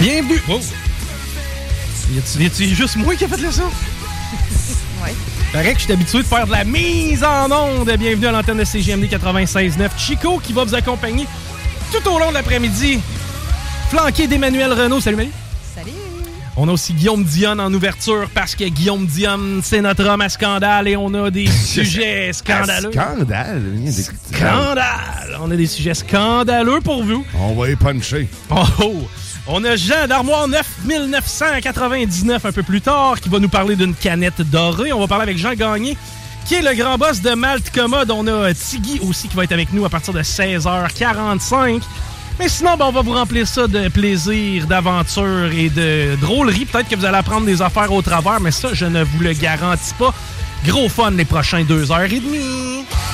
Bienvenue. Wow. Y a-t-il juste moi qui a fait le son? Ouais. Paraît que je suis habitué de faire de la mise en onde. Bienvenue à l'antenne de CJMD 96.9. Chico qui va vous accompagner tout au long de l'après-midi. Flanqué d'Emmanuel Renaud. Salut, Marie. Salut. On a aussi Guillaume Dionne en ouverture parce que Guillaume Dionne, c'est notre homme à scandale et on a des sujets scandaleux. Scandale? Scandale! On a des sujets scandaleux pour vous. On va y puncher. Oh! On a Jean d'Armoire 9999 un peu plus tard qui va nous parler d'une canette dorée. On va parler avec Jean Gagné qui est le grand boss de Malte Commode. On a Tiggy aussi qui va être avec nous à partir de 16h45. Mais sinon, on va vous remplir ça de plaisir, d'aventure et de drôlerie. Peut-être que vous allez apprendre des affaires au travers, mais ça, je ne vous le garantis pas. Gros fun les prochains 2h30.